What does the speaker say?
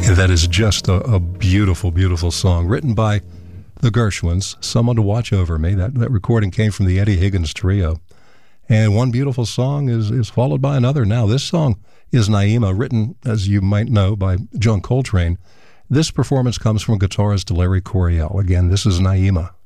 That is just a beautiful, beautiful song written by the Gershwins, Someone to Watch Over Me. That recording came from the Eddie Higgins Trio. And one beautiful song is followed by another. Now, this song is Naima, written, as you might know, by John Coltrane. This performance comes from guitarist Larry Coryell. Again, this is Naima.